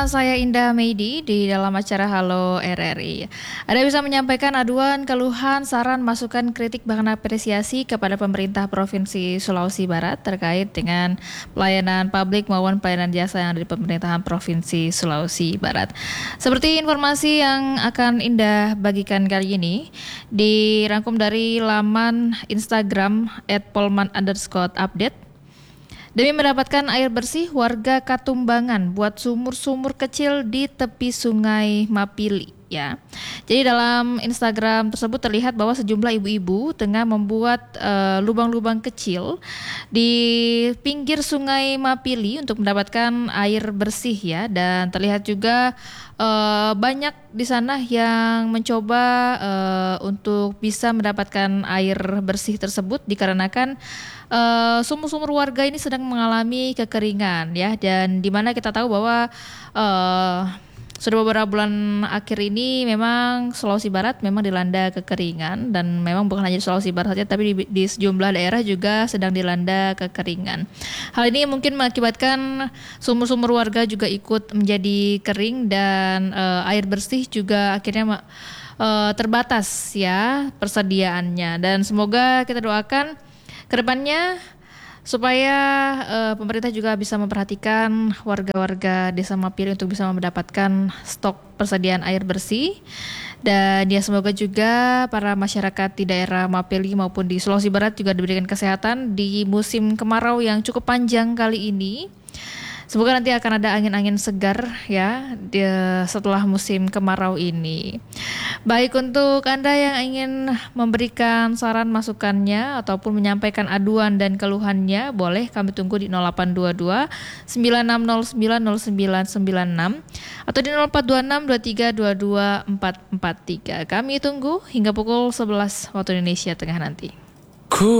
Saya Indah Meidi di dalam acara Halo RRI. Anda bisa menyampaikan aduan, keluhan, saran, masukan, kritik, bahkan apresiasi kepada pemerintah Provinsi Sulawesi Barat terkait dengan pelayanan publik maupun pelayanan jasa yang ada di pemerintahan Provinsi Sulawesi Barat. Seperti informasi yang akan Indah bagikan kali ini, dirangkum dari laman Instagram @polman_update. Demi mendapatkan air bersih, warga Katumbangan buat sumur-sumur kecil di tepi Sungai Mapili. Ya, jadi dalam Instagram tersebut terlihat bahwa sejumlah ibu-ibu tengah membuat lubang-lubang kecil di pinggir Sungai Mapili untuk mendapatkan air bersih ya, dan terlihat juga banyak di sana yang mencoba untuk bisa mendapatkan air bersih tersebut dikarenakan sumur-sumur warga ini sedang mengalami kekeringan ya, dan di mana kita tahu bahwa sudah beberapa bulan akhir ini memang Sulawesi Barat memang dilanda kekeringan, dan memang bukan hanya di Sulawesi Barat saja tapi di sejumlah daerah juga sedang dilanda kekeringan. Hal ini mungkin mengakibatkan sumur-sumur warga juga ikut menjadi kering, dan air bersih juga akhirnya terbatas ya persediaannya, dan semoga kita doakan kedepannya supaya pemerintah juga bisa memperhatikan warga-warga Desa Mapili untuk bisa mendapatkan stok persediaan air bersih, dan ya semoga juga para masyarakat di daerah Mapili maupun di Sulawesi Barat juga diberikan kesehatan di musim kemarau yang cukup panjang kali ini. Semoga nanti akan ada angin-angin segar ya setelah musim kemarau ini. Baik, untuk Anda yang ingin memberikan saran masukannya ataupun menyampaikan aduan dan keluhannya, boleh kami tunggu di 0822 9609 0996 atau di 0426 2322 443. Kami tunggu hingga pukul 11 waktu Indonesia Tengah nanti.